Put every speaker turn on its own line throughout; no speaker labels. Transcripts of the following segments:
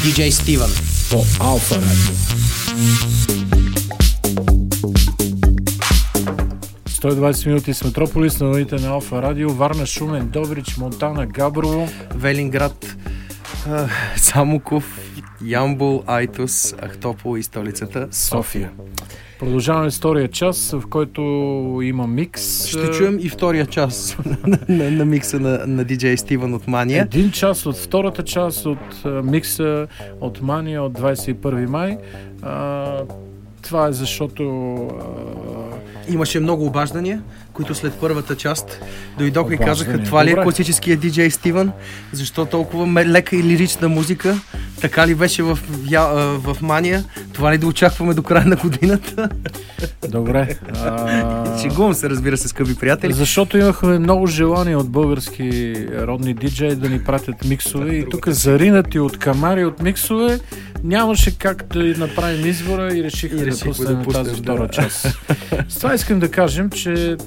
DJ Steven
по Алфа Радио. 120 минути с Метрополис на новите на Алфа Радио. Варна, Шумен, Добрич, Монтана, Габрово,
Велинград, Самоков, Ямбол, Айтос, Ахтопол и столицата София.
Продължаваме с втория час, в който има микс.
Ще чуем и втория час на микса на DJ Steven от Мания.
Един час от втората част от микса от Мания от 21 май. Това е защото...
Имаше много обаждания, които след първата част дойдоха и казаха: това ли е класическия DJ Steven? Защо толкова лека и лирична музика? Така ли беше в Мания? Това ли да очакваме до края на годината?
Добре.
Шегувам се, разбира се, скъпи приятели.
Защото имахме много желание от български родни диджеи да ни пратят миксове и тук заринати от камари от миксове нямаше как да направим избора и решихме да пуснем тази втора част. С това искам да кажем, че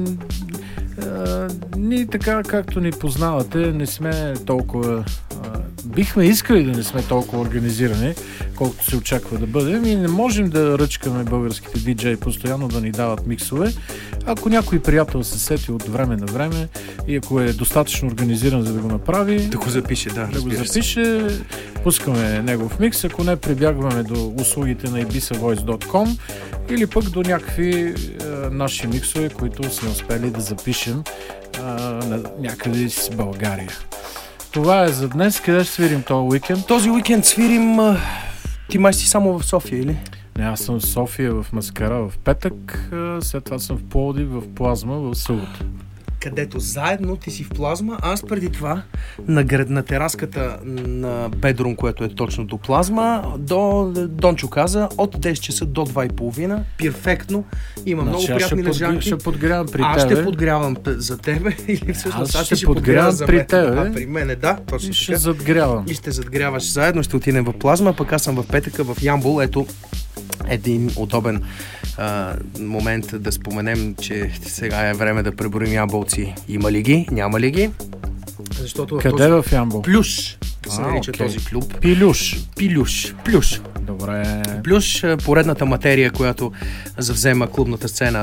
ние така, както ни познавате, не сме толкова... бихме искали да не сме толкова организирани, колкото се очаква да бъдем, и не можем да ръчкаме българските диджеи постоянно да ни дават миксове. Ако някой приятел се сети от време на време и ако е достатъчно организиран, за да го направи,
да го запише,
да го запише, пускаме негов микс. Ако не, прибягваме до услугите на ibisavoice.com или пък до някакви наши миксове, които сме успели да запишем някъде с България. Това е за днес. Къде ще свирим този уикенд?
Този уикенд свирим... Ти май си само в София, или?
Не, аз съм в София, в Маскара в петък, след това съм в Пловдив, в Плазма, в събота.
Където заедно ти си в Плазма, аз преди това на тераската на Бедрум, което е точно до Плазма, до Дончо каза, от 10 часа до 2:30, перфектно, има много приятни лежанки.
Ще подгрявам при тебе.
Аз ще подгрявам за тебе, или всъщност аз ще
подгрявам при тебе.
А при мене, да, точно.
И ще задгрявам.
И ще задгряваш заедно, ще отидем в Плазма, пък аз съм в петъка в Ямбол. Ето един удобен момент да споменем, че сега е време да преборим ямболци. Има ли ги? Няма ли ги?
Защото къде в Ямбол?
Плюш се нарича този клуб.
Пилюш.
Плюш.
Добре.
Плюш, поредната материя, която завзема клубната сцена